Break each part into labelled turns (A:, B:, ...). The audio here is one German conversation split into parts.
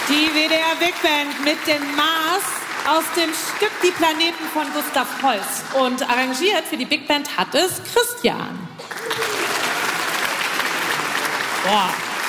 A: Die WDR Big Band mit dem Mars aus dem Stück Die Planeten von Gustav Holst. Und arrangiert für die Big Band hat es Christian. Boah.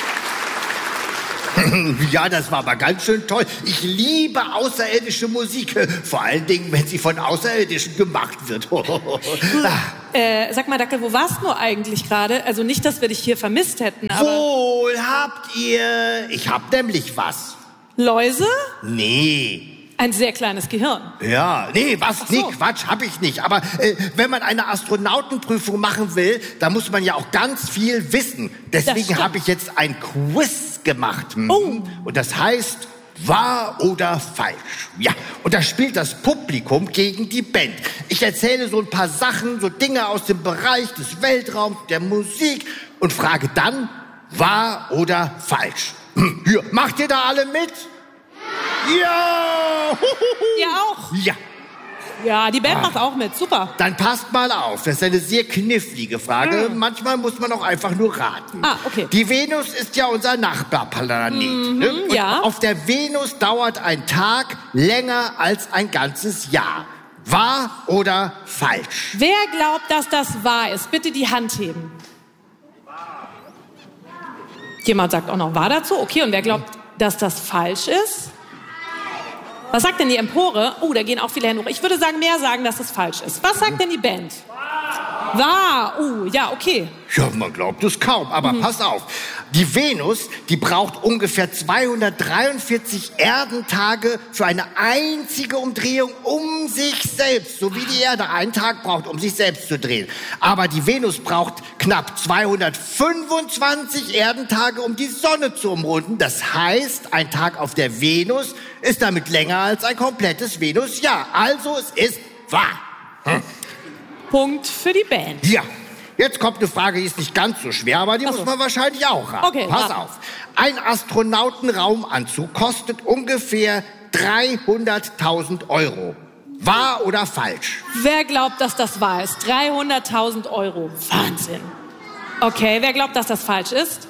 B: Ja, das war aber ganz schön toll. Ich liebe außerirdische Musik. Vor allen Dingen, wenn sie von Außerirdischen gemacht wird.
A: Sag mal, Dackel, wo warst du eigentlich gerade? Also nicht, dass wir dich hier vermisst hätten, aber...
B: Wohl habt ihr. Ich hab nämlich was.
A: Läuse?
B: Nee.
A: Ein sehr kleines Gehirn.
B: Ja, nee, was?
A: Ach so.
B: Nee, Quatsch, hab ich nicht. Aber wenn man eine Astronautenprüfung machen will, da muss man ja auch ganz viel wissen. Deswegen habe ich jetzt ein Quiz gemacht.
A: Oh.
B: Und das heißt, wahr oder falsch. Ja, und da spielt das Publikum gegen die Band. Ich erzähle so ein paar Sachen, so Dinge aus dem Bereich des Weltraums, der Musik und frage dann, wahr oder falsch. Hier, macht ihr da alle mit? Ja!
A: Ihr auch?
B: Ja.
A: Ja, die Band macht auch mit. Super.
B: Dann passt mal auf. Das ist eine sehr knifflige Frage. Manchmal muss man auch einfach nur raten.
A: Ah, okay.
B: Die Venus ist ja unser Nachbarplanet. Ne? Und
A: ja.
B: auf der Venus dauert ein Tag länger als ein ganzes Jahr. Wahr oder falsch?
A: Wer glaubt, dass das wahr ist? Bitte die Hand heben. Jemand sagt auch noch wahr dazu. Okay, und wer glaubt, dass das falsch ist? Was sagt denn die Empore? Oh, da gehen auch viele Hände hoch. Ich würde sagen, mehr sagen, dass es falsch ist. Was sagt denn die Band? Wahr. Ja, okay.
B: Ja, man glaubt es kaum, aber pass auf. Die Venus, die braucht ungefähr 243 Erdentage für eine einzige Umdrehung um sich selbst. So wie die Erde einen Tag braucht, um sich selbst zu drehen. Aber die Venus braucht knapp 225 Erdentage, um die Sonne zu umrunden. Das heißt, ein Tag auf der Venus ist damit länger als ein komplettes Venusjahr. Also es ist wahr.
A: Punkt für die Band.
B: Ja, jetzt kommt eine Frage, die ist nicht ganz so schwer, aber die muss man wahrscheinlich auch raten.
A: Okay,
B: pass
A: raten.
B: auf. Ein Astronautenraumanzug kostet ungefähr 300.000 Euro. Wahr oder falsch?
A: Wer glaubt, dass das wahr ist? 300.000 Euro. Wahnsinn. Okay, wer glaubt, dass das falsch ist?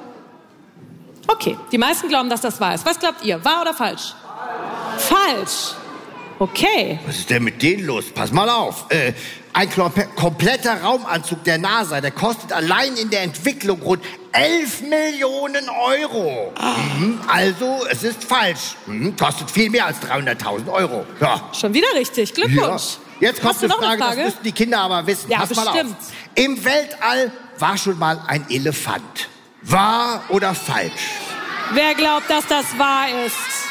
A: Okay, die meisten glauben, dass das wahr ist. Was glaubt ihr? Wahr oder falsch? Falsch. Okay.
B: Was ist denn mit denen los? Pass mal auf. Ein kompletter Raumanzug der NASA, der kostet allein in der Entwicklung rund 11 Millionen Euro. Also, es ist falsch. Kostet viel mehr als 300.000 Euro. Ja.
A: Schon wieder richtig. Glückwunsch.
B: Ja. Jetzt kommt
A: Hast du
B: eine
A: noch
B: Frage,
A: eine Frage,
B: das müssen die Kinder aber wissen.
A: Ja,
B: Pass mal
A: bestimmt.
B: auf. Im Weltall war schon mal ein Elefant. Wahr oder falsch?
A: Wer glaubt, dass das wahr ist?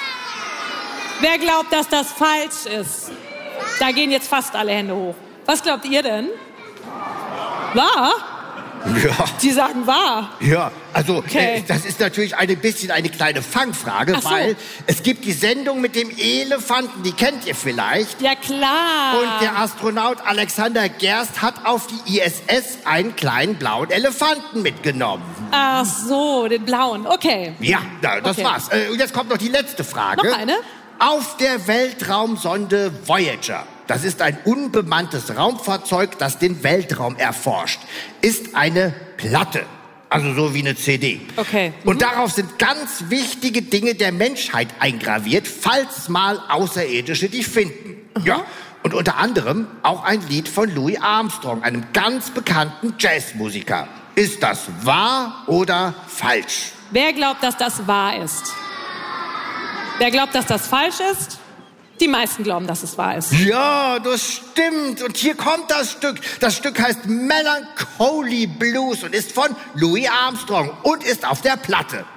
A: Wer glaubt, dass das falsch ist? Da gehen jetzt fast alle Hände hoch. Was glaubt ihr denn? Wahr?
B: Ja.
A: Die sagen wahr.
B: Ja, also
A: Okay.
B: das ist natürlich ein bisschen eine kleine Fangfrage,
A: Ach so.
B: weil es gibt die Sendung mit dem Elefanten, die kennt ihr vielleicht.
A: Ja, klar.
B: Und der Astronaut Alexander Gerst hat auf die ISS einen kleinen blauen Elefanten mitgenommen.
A: Ach so, den blauen. Okay.
B: Ja, das
A: Okay.
B: war's. Und jetzt kommt noch die letzte Frage.
A: Noch eine?
B: Auf der Weltraumsonde Voyager, das ist ein unbemanntes Raumfahrzeug, das den Weltraum erforscht, ist eine Platte. Also so wie eine CD.
A: Okay.
B: Und darauf sind ganz wichtige Dinge der Menschheit eingraviert, falls mal Außerirdische die finden. Ja. Und unter anderem auch ein Lied von Louis Armstrong, einem ganz bekannten Jazzmusiker. Ist das wahr oder falsch?
A: Wer glaubt, dass das wahr ist? Wer glaubt, dass das falsch ist? Die meisten glauben, dass es wahr ist.
B: Ja, das stimmt. Und hier kommt das Stück. Das Stück heißt Melancholy Blues und ist von Louis Armstrong und ist auf der Platte.